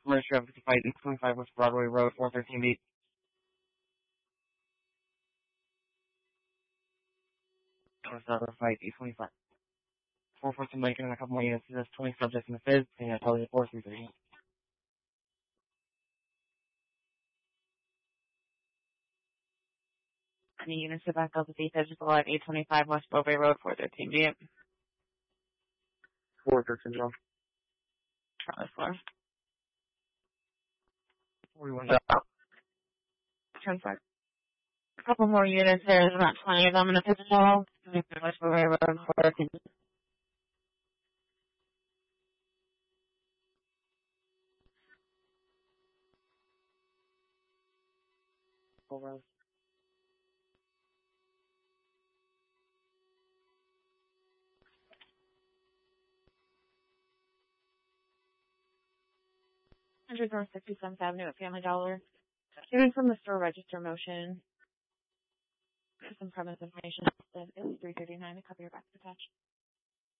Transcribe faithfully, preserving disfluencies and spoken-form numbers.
Commercial fifty-five East twenty-five West Broadway Road, four thirteen B. five East twenty-five. four fourteen Lincoln and a couple more units. There's twenty subjects in the fizz, and I tell you four three three. Any units to back up with the physical at eight twenty-five West Broadway Road, four thirteen B. four thirteen B. Charlie floor. forty-one. Turn five. A couple more units. There's about twenty of them in the physical. West Broadway Road, four thirteen B. Over. one hundred North sixty-seventh Avenue at Family Dollar. Hearing from the store register motion. Some premise information. It's three thirty-nine. A copy your back attached.